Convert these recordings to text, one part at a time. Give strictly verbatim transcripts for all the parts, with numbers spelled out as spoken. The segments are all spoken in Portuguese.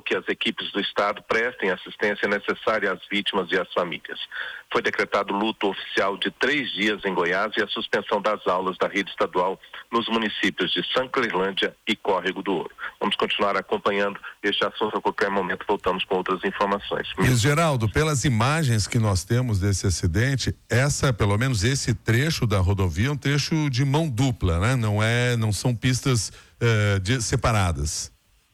que as equipes do Estado prestem assistência necessária às vítimas e às famílias. Foi decretado luto oficial de três dias em Goiás e a suspensão das aulas da rede estadual nos municípios de Sanclerlândia e Córrego do Ouro. Vamos continuar acompanhando este assunto. A qualquer momento voltamos com outras informações. E, Geraldo, pelas imagens que nós temos desse acidente, essa, pelo menos esse trecho da rodovia é um trecho de mão dupla, né? Não é, não são pistas uh, de, separadas.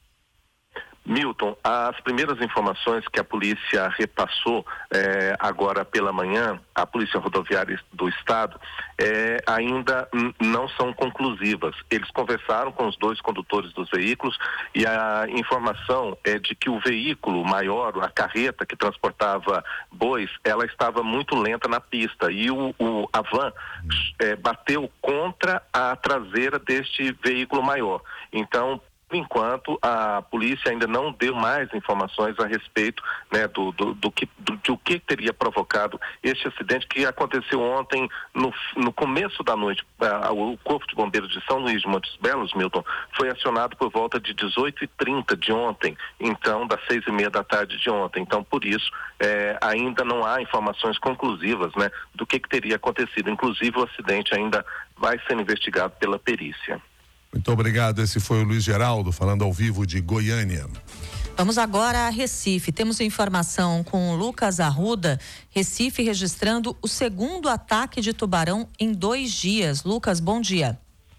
Milton, as primeiras informações que a polícia repassou eh, agora pela manhã, a Polícia Rodoviária do Estado, eh, ainda n- não são conclusivas. Eles conversaram com os dois condutores dos veículos e a informação é de que o veículo maior, a carreta que transportava bois, ela estava muito lenta na pista e o, o a van eh, bateu contra a traseira deste veículo maior. Então, por enquanto, a polícia ainda não deu mais informações a respeito, né, do, do, do, que, do, do que teria provocado este acidente que aconteceu ontem no, no começo da noite. Ah, o Corpo de Bombeiros de São Luís de Montes Belos, Milton, foi acionado por volta de dezoito e trinta de ontem, então das seis e meia da tarde de ontem. Então, por isso, eh, ainda não há informações conclusivas, né, do que, que teria acontecido. Inclusive, o acidente ainda vai ser investigado pela perícia. Muito obrigado. Esse foi o Luiz Geraldo falando ao vivo de Goiânia. Vamos agora a Recife. Temos informação com o Lucas Arruda. Recife registrando o segundo ataque de tubarão em dois dias. Lucas, bom dia.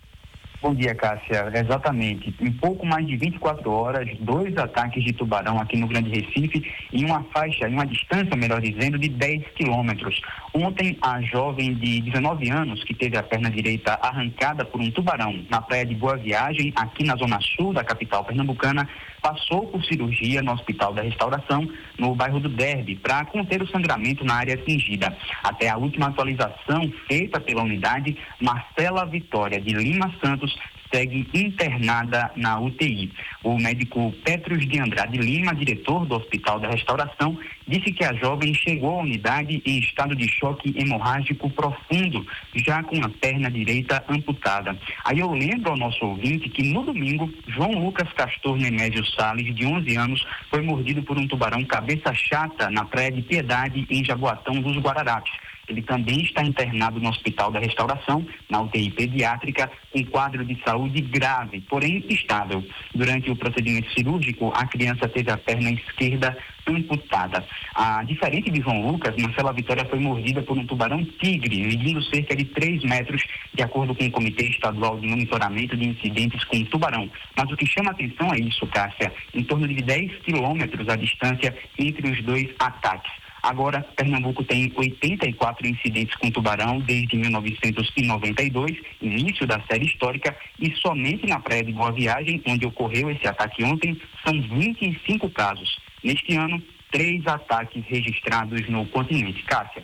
Bom dia, Cássia. Exatamente. Em pouco mais de vinte e quatro horas, dois ataques de tubarão aqui no Grande Recife em uma faixa, em uma distância, melhor dizendo, de dez quilômetros. Ontem, a jovem de dezenove anos, que teve a perna direita arrancada por um tubarão na praia de Boa Viagem, aqui na zona sul da capital pernambucana, passou por cirurgia no Hospital da Restauração, no bairro do Derby, para conter o sangramento na área atingida. Até a última atualização feita pela unidade, Marcela Vitória de Lima Santos segue internada na U T I. O médico Petros de Andrade Lima, diretor do Hospital da Restauração, disse que a jovem chegou à unidade em estado de choque hemorrágico profundo, já com a perna direita amputada. Aí eu lembro ao nosso ouvinte que no domingo, João Lucas Castor Nemésio Salles, de onze anos, foi mordido por um tubarão cabeça chata na praia de Piedade, em Jaboatão dos Guararapes. Ele também está internado no Hospital da Restauração, na U T I pediátrica, com quadro de saúde grave, porém estável. Durante o procedimento cirúrgico, a criança teve a perna esquerda amputada. Ah, diferente de João Lucas, Marcela Vitória foi mordida por um tubarão tigre, medindo cerca de três metros, de acordo com o Comitê Estadual de Monitoramento de Incidentes com Tubarão. Mas o que chama a atenção é isso, Cássia, em torno de dez quilômetros a distância entre os dois ataques. Agora, Pernambuco tem oitenta e quatro incidentes com tubarão desde mil novecentos e noventa e dois, início da série histórica, e somente na praia de Boa Viagem, onde ocorreu esse ataque ontem, são vinte e cinco casos. Neste ano, três ataques registrados no continente. Cássia.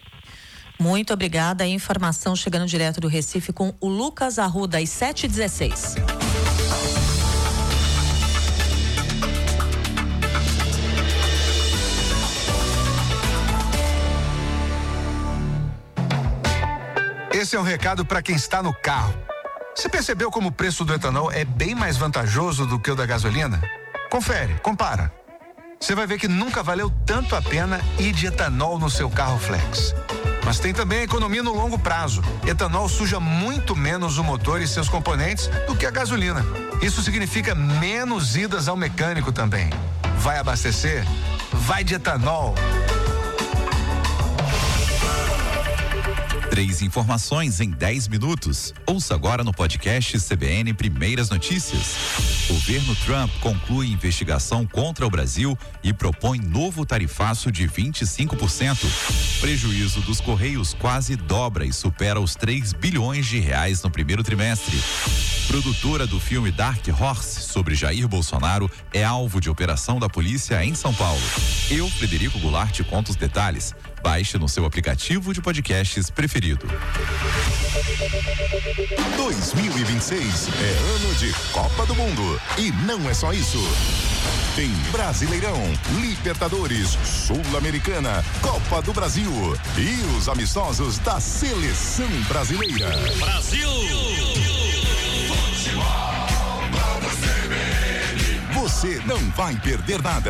Muito obrigada. A informação chegando direto do Recife com o Lucas Arruda, às sete e dezesseis. Esse é um recado para quem está no carro. Você percebeu como o preço do etanol é bem mais vantajoso do que o da gasolina? Confere, compara. Você vai ver que nunca valeu tanto a pena ir de etanol no seu carro flex. Mas tem também a economia no longo prazo. Etanol suja muito menos o motor e seus componentes do que a gasolina. Isso significa menos idas ao mecânico também. Vai abastecer? Vai de etanol. Três informações em dez minutos. Ouça agora no podcast C B N Primeiras Notícias. Governo Trump conclui investigação contra o Brasil e propõe novo tarifaço de vinte e cinco por cento. Prejuízo dos Correios quase dobra e supera os três bilhões de reais no primeiro trimestre. Produtora do filme Dark Horse sobre Jair Bolsonaro é alvo de operação da polícia em São Paulo. Eu, Frederico Goulart, te conto os detalhes. Baixe no seu aplicativo de podcasts preferido. dois mil e vinte e seis é ano de Copa do Mundo. E não é só isso. Tem Brasileirão, Libertadores, Sul-Americana, Copa do Brasil e os amistosos da Seleção Brasileira. Brasil! Você não vai perder nada.